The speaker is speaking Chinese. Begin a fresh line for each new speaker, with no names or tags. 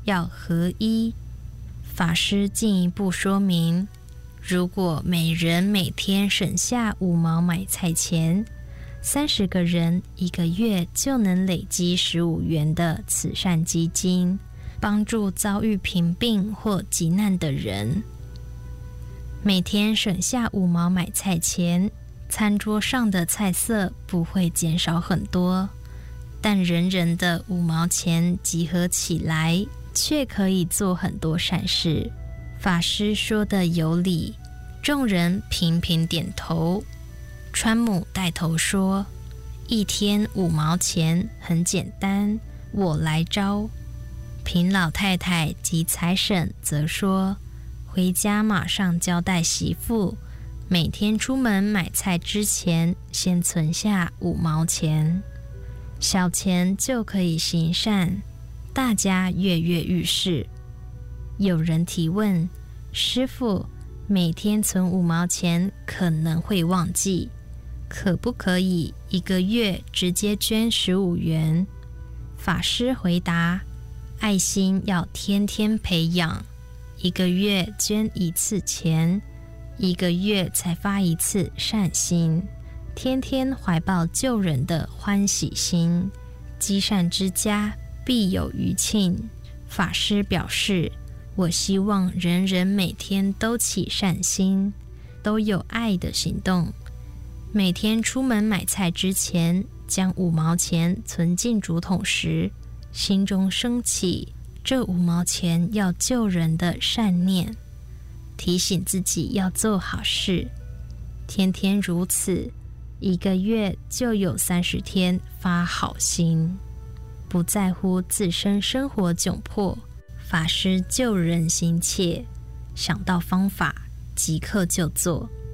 要合一。法师进一步说明，如果每人每天省下5毛买菜钱，30个人1个月就能累积15元的慈善基金，帮助遭遇贫病或急难的人。每天省下5毛买菜钱，餐桌上的菜色不会减少很多，但人人的5毛钱集合起来，却可以做很多善事。法师说的有理，众人频频点头。川母带头说，一天5毛钱很简单，我来招。平老太太及财婶则说，回家马上交代媳妇，每天出门买菜之前先存下5毛钱，小钱就可以行善，大家跃跃欲试。有人提问，师父，每天存5毛钱可能会忘记，可不可以1个月直接捐15元？法师回答，爱心要天天培养，1个月捐1次钱，1个月才发1次善心，天天怀抱救人的欢喜心，积善之家必有余庆。法师表示，我希望人人每天都起善心，都有爱的行动。每天出门买菜之前，将5毛钱存进竹筒时，心中升起这5毛钱要救人的善念，提醒自己要做好事。天天如此，1个月就有30天发好心，不在乎自身生活窘迫。法师救人心切，想到方法即刻就做。